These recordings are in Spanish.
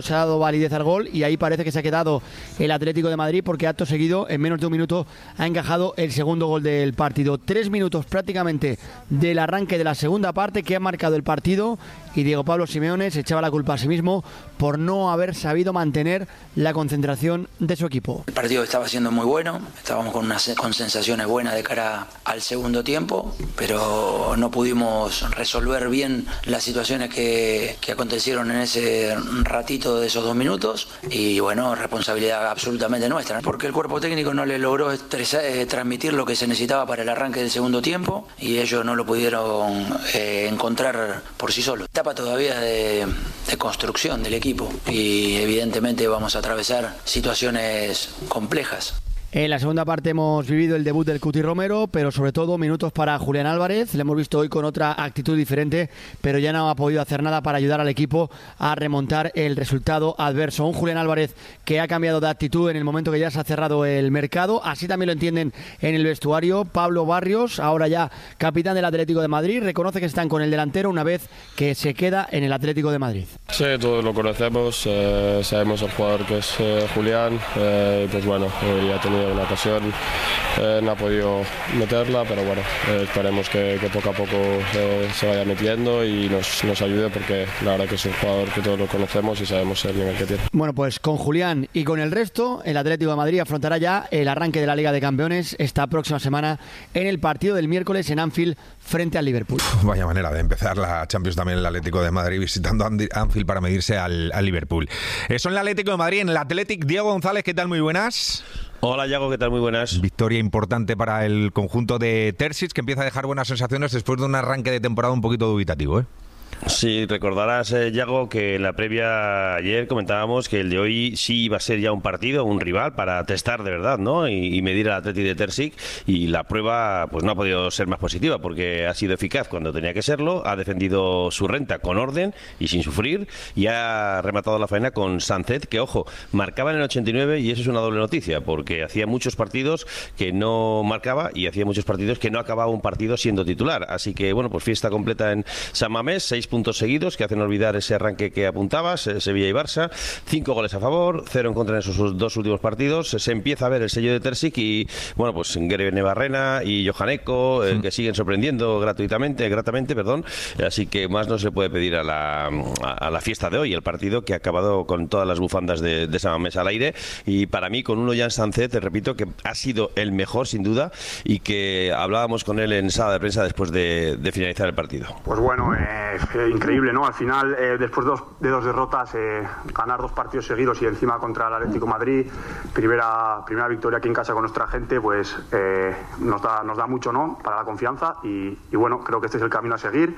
Se ha dado validez al gol y ahí parece que se ha quedado el Atlético de Madrid, porque acto seguido, en menos de un minuto, ha encajado el segundo gol del partido. 3 minutos prácticamente del arranque de la segunda parte que ha marcado el partido, y Diego Pablo Simeone se echaba la culpa a sí mismo por no haber sabido mantener la concentración de su equipo. El partido estaba siendo muy bueno, estábamos con sensaciones buenas de cara al segundo tiempo, pero no pudimos resolver bien las situaciones que acontecieron en ese ratito de esos 2 minutos, y bueno, responsabilidad absolutamente nuestra, porque el cuerpo técnico no le logró transmitir lo que se necesitaba para el arranque del segundo tiempo y ellos no lo pudieron encontrar por sí solos. Etapa todavía de construcción del equipo y evidentemente vamos a atravesar situaciones complejas. En la segunda parte hemos vivido el debut del Cuti Romero, pero sobre todo minutos para Julián Álvarez. Le hemos visto hoy con otra actitud diferente, pero ya no ha podido hacer nada para ayudar al equipo a remontar el resultado adverso. Un Julián Álvarez que ha cambiado de actitud en el momento que ya se ha cerrado el mercado. Así también lo entienden en el vestuario. Pablo Barrios, ahora ya capitán del Atlético de Madrid, reconoce que están con el delantero una vez que se queda en el Atlético de Madrid. Sí, todos lo conocemos, sabemos el jugador que es Julián, pues bueno, ya ha tenido una ocasión, no ha podido meterla, pero bueno, esperemos que poco a poco se vaya metiendo y nos ayude, porque la verdad que es un jugador que todos lo conocemos y sabemos el nivel que tiene. Bueno, pues con Julián y con el resto, el Atlético de Madrid afrontará ya el arranque de la Liga de Campeones esta próxima semana en el partido del miércoles en Anfield frente al Liverpool. Vaya manera de empezar la Champions también el Atlético de Madrid, visitando Anfield para medirse al Liverpool. Eso en el Atlético de Madrid. En el Athletic, Diego González, ¿qué tal? Muy buenas. Hola, Yago, ¿qué tal? Muy buenas. Victoria importante para el conjunto de Terzic, que empieza a dejar buenas sensaciones después de un arranque de temporada un poquito dubitativo, ¿eh? Sí, recordarás, Yago, que en la previa ayer comentábamos que el de hoy sí iba a ser ya un partido, un rival para testar de verdad, ¿no? Y medir al Atleti de Terzic, y la prueba pues no ha podido ser más positiva, porque ha sido eficaz cuando tenía que serlo, ha defendido su renta con orden y sin sufrir, y ha rematado la faena con Sánchez, que ojo, marcaba en el 89, y eso es una doble noticia, porque hacía muchos partidos que no marcaba y hacía muchos partidos que no acababa un partido siendo titular. Así que bueno, pues fiesta completa en San Mamés, 6 puntos seguidos que hacen olvidar ese arranque que apuntabas, Sevilla y Barça, 5 goles a favor, 0 en contra en esos 2 últimos partidos. Se empieza a ver el sello de Terzic, y bueno, pues Greve Barrena y Johan Eko, que siguen sorprendiendo gratamente, así que más no se puede pedir a la fiesta de hoy, el partido que ha acabado con todas las bufandas de San Mamés al aire, y para mí con uno ya en Sánchez, te repito que ha sido el mejor sin duda, y que hablábamos con él en sala de prensa después de finalizar el partido. Pues bueno, increíble, ¿no? Al final, después de 2 derrotas, ganar 2 partidos seguidos y encima contra el Atlético de Madrid, primera victoria aquí en casa con nuestra gente, pues nos da mucho, ¿no? Para la confianza, y bueno, creo que este es el camino a seguir.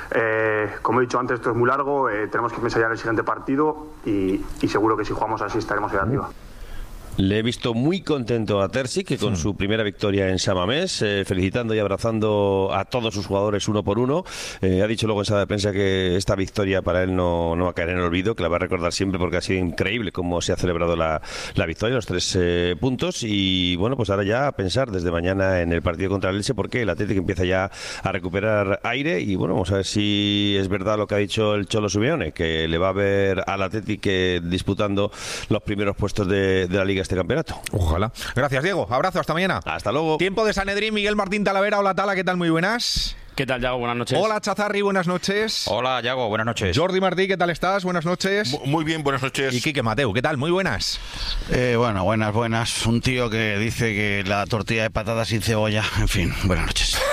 Como he dicho antes, esto es muy largo, tenemos que pensar ya en el siguiente partido, y seguro que si jugamos así estaremos ahí arriba. Le he visto muy contento a Terzic, que con su primera victoria en San Mamés, felicitando y abrazando a todos sus jugadores uno por uno. Ha dicho luego en sala de prensa que esta victoria para él no va a caer en el olvido, que la va a recordar siempre, porque ha sido increíble cómo se ha celebrado la victoria, los 3 puntos. Y bueno, pues ahora ya a pensar desde mañana en el partido contra el Elche, porque el Atlético empieza ya a recuperar aire. Y bueno, vamos a ver si es verdad lo que ha dicho el Cholo Simeone, que le va a ver al Atlético disputando los primeros puestos de la Liga este campeonato. Ojalá. Gracias, Diego. Abrazo, hasta mañana. Hasta luego. Tiempo de Sanedrín, Miguel Martín Talavera. Hola, Tala, ¿qué tal? Muy buenas. ¿Qué tal, Yago? Buenas noches. Hola, Chazarri, buenas noches. Hola, Yago, buenas noches. Jordi Martí, ¿qué tal estás? Buenas noches. Muy bien, buenas noches. Y Quique Mateu, ¿qué tal? Muy buenas. Bueno, buenas. Un tío que dice que la tortilla de patatas sin cebolla, en fin, buenas noches.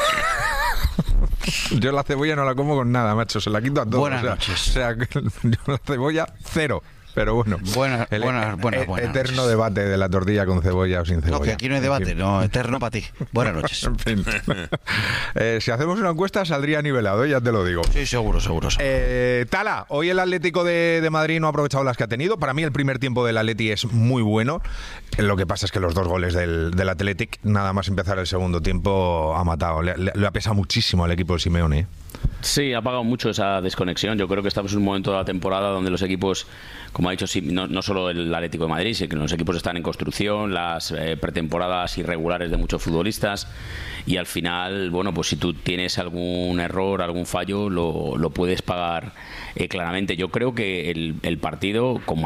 Yo la cebolla no la como con nada, macho, se la quito a todos. Buenas noches. O sea, yo la cebolla, cero. Pero bueno, buenas. Eterno debate de la tortilla con cebolla o sin cebolla. No, que aquí no hay debate, no, eterno para ti. Buenas noches. En fin. Si hacemos una encuesta saldría nivelado, ya te lo digo. Sí, seguro. Tala, hoy el Atlético de Madrid no ha aprovechado las que ha tenido. Para mí el primer tiempo del Atleti es muy bueno. Lo que pasa es que los 2 goles del Athletic, nada más empezar el segundo tiempo, ha matado. Le ha pesado muchísimo al equipo de Simeone. Sí, ha pagado mucho esa desconexión. Yo creo que estamos en un momento de la temporada donde los equipos, como ha dicho, sí, no solo el Atlético de Madrid, sino que los equipos están en construcción, las pretemporadas irregulares de muchos futbolistas, y al final, bueno, pues si tú tienes algún error, algún fallo, lo puedes pagar claramente. Yo creo que el partido, como